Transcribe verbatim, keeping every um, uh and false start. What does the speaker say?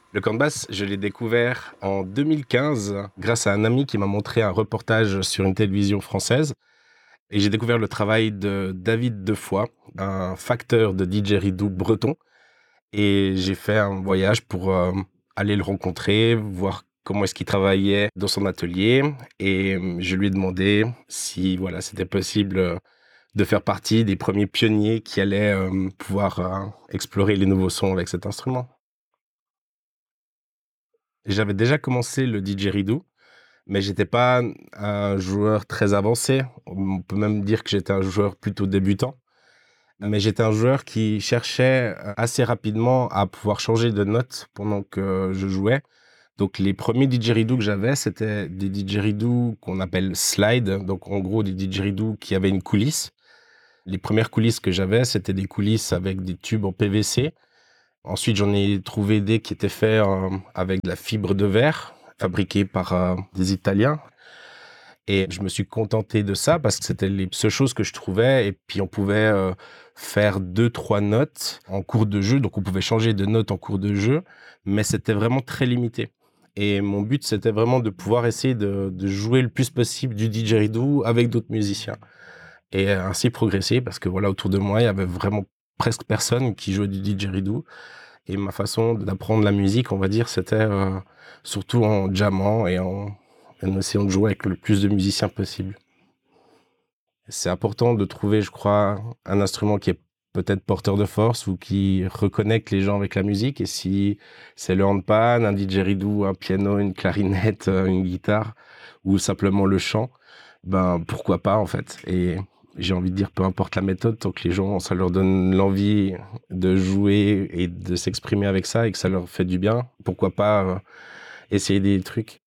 Le camp de basse, je l'ai découvert en deux mille quinze grâce à un ami qui m'a montré un reportage sur une télévision française et j'ai découvert le travail de David Defoy, un facteur de didgeridoo breton et j'ai fait un voyage pour, heu, aller le rencontrer, voir comment est-ce qu'il travaillait dans son atelier et mmh, je lui ai demandé si, voilà, c'était possible, heu, de faire partie des premiers pionniers qui allaient, hem, pouvoir, heu, explorer les nouveaux sons avec cet instrument. J'avais déjà commencé le didgeridoo, mais j'étais pas un joueur très avancé. On peut même dire que j'étais un joueur plutôt débutant. Mais j'étais un joueur qui cherchait, heu, assez rapidement à pouvoir changer de note pendant que je jouais. Donc les premiers didgeridoo que j'avais, c'était des didgeridoo qu'on appelle slide, donc en gros des didgeridoo qui avaient une coulisse. Les premières coulisses que j'avais, c'était des coulisses avec des tubes en P V C. Ensuite, j'en ai trouvé des qui étaient faits, hem, avec de la fibre de verre, fabriquée par, heu, des Italiens et je me suis contenté de ça parce que c'était les seules choses que je trouvais et puis on pouvait, heu, faire deux trois notes en cours de jeu, donc on pouvait changer de note en cours de jeu, mais c'était vraiment très limité et mon but, c'était vraiment de pouvoir essayer de de jouer le plus possible du didgeridoo avec d'autres musiciens et ainsi progresser parce que, voilà, autour de moi, il y avait vraiment presque personne qui jouait du didgeridoo et ma façon d'apprendre la musique, on va dire, c'était, heu, surtout en jammant et en en essayant de jouer avec le plus de musiciens possible. C'est important de trouver, je crois, un instrument qui est peut-être porteur de force ou qui reconnecte les gens avec la musique et si c'est le handpan, un didgeridoo, un piano, une clarinette, heu, une guitare ou simplement le chant, ben, pourquoi pas, en fait? Et j'ai envie de dire, peu importe la méthode, tant que les gens, ça leur donne l'envie de jouer et de s'exprimer avec ça et que ça leur fait du bien, pourquoi pas, heu, essayer des trucs?